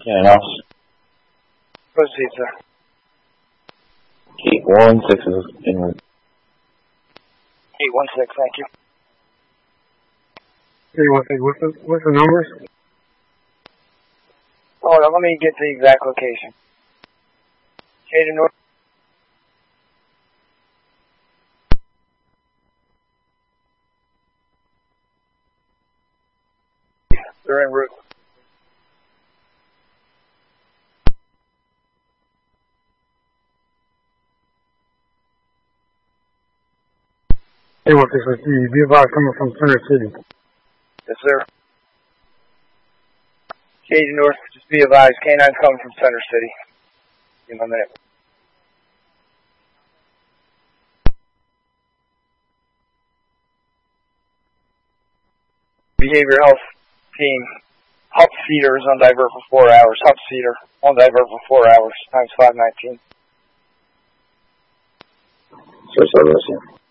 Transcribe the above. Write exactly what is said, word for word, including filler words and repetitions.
Yeah, and officer. Proceed, sir. Eight one six is in route. eight one six, thank you. eight one six, what's the, what's the numbers? Hold on, let me get the exact location. Shade North. They're en route. eight one six, let's see, be advised coming from Center City. Yes, sir. Shade North, just be advised, K nine's coming from Center City. Give me a minute. Behavior health team. Hup Cedar is on divert for four hours. Hup Cedar on divert for four hours. Times five nineteen. Sir, sir, listen.